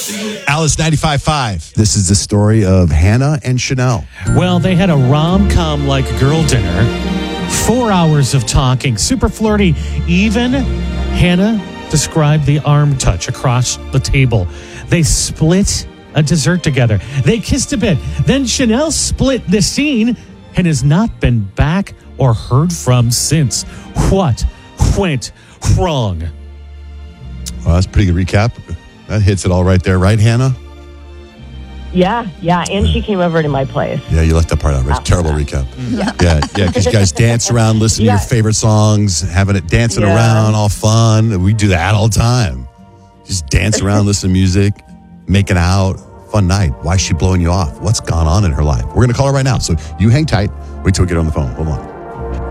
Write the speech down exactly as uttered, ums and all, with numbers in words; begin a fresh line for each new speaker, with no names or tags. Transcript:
Alice ninety-five point five. This is the story of Hannah and Chanel.
Well, they had a rom-com like girl dinner. Four hours of talking. Super flirty. Even Hannah described the arm touch across the table. They split a dessert together. They kissed a bit. Then Chanel split the scene and has not been back or heard from since. What went wrong?
Well, that's a pretty good recap. That hits it all right there, right, Hannah?
Yeah, yeah, and she came over to my place.
Yeah, you left that part out. Right? Terrible recap. Yeah, yeah, yeah. Because you guys dance around, listen
Yeah.
to your favorite songs, having it dancing
Yeah.
around, all fun. We do that all the time. Just dance around, listen to music, making out. Fun night. Why is she blowing you off? What's gone on in her life? We're going to call her right now. So you hang tight. Wait till we get on the phone. Hold on.